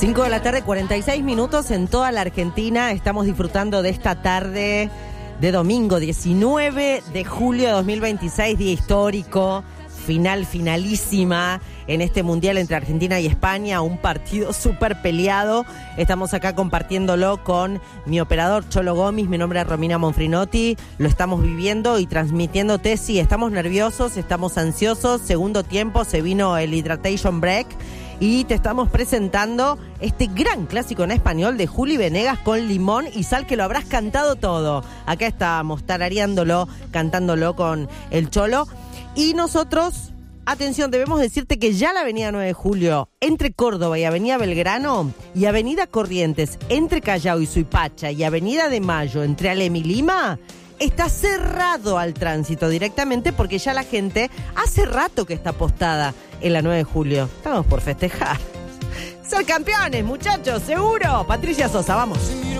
5 de la tarde, 46 minutos en toda la Argentina. Estamos disfrutando de esta tarde de domingo 19 de julio de 2026, día histórico, finalísima en este mundial entre Argentina y España, un partido súper peleado. Estamos acá compartiéndolo con mi operador Cholo Gómez, mi nombre es Romina Monfrinotti, lo estamos viviendo y transmitiéndote. Sí, estamos nerviosos, estamos ansiosos, segundo tiempo, se vino el hydration break y te estamos presentando este gran clásico en español de Juli Venegas con limón y sal, que lo habrás cantado todo. Acá estábamos tarareándolo, cantándolo con el Cholo. Y nosotros, atención, debemos decirte que ya la avenida 9 de Julio, entre Córdoba y avenida Belgrano, y avenida Corrientes, entre Callao y Suipacha, y avenida de Mayo, entre Alem y Lima, está cerrado al tránsito directamente porque ya la gente hace rato que está postada en la 9 de Julio. Estamos por festejar. Ser campeones, muchachos, seguro. Patricia Sosa, vamos.